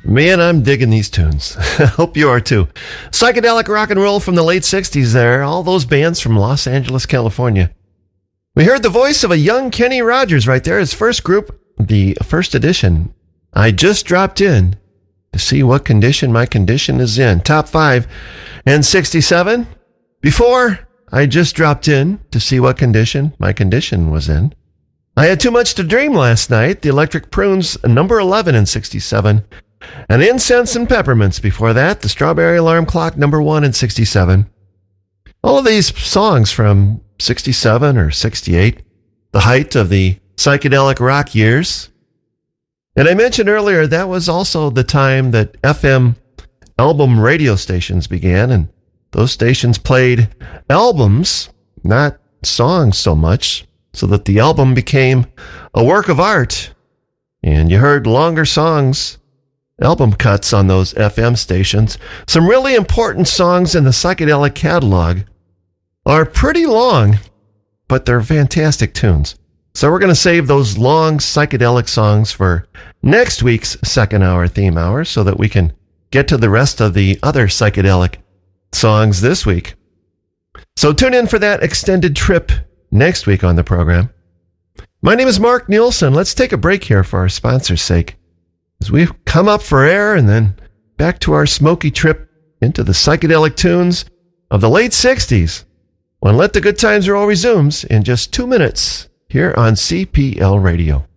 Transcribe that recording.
Man, I'm digging these tunes. Hope you are too. Psychedelic rock and roll from the late 60s there. All those bands from Los Angeles, California. We heard the voice of a young Kenny Rogers right there. His first group, the first edition. I just dropped in to see what condition my condition is in. Top 5 and 67. Before, I just dropped in to see what condition my condition was in. I had too much to dream last night. The Electric Prunes, number 11 in 67. And Incense and Peppermints before that. The Strawberry Alarm Clock, number 1 in 67. All of these songs from 67 or 68, the height of the psychedelic rock years. And I mentioned earlier that was also the time that FM album radio stations began, and those stations played albums, not songs so much, so that the album became a work of art. And you heard longer songs, album cuts on those FM stations. Some really important songs in the psychedelic catalog are pretty long, but they're fantastic tunes. So we're going to save those long psychedelic songs for next week's second hour theme hour so that we can get to the rest of the other psychedelic songs this week. So tune in for that extended trip next week on the program. My name is Mark Nielsen. Let's take a break here for our sponsor's sake as we come up for air and then back to our smoky trip into the psychedelic tunes of the late 60s when Let the Good Times Roll resumes in just 2 minutes here on CPL Radio.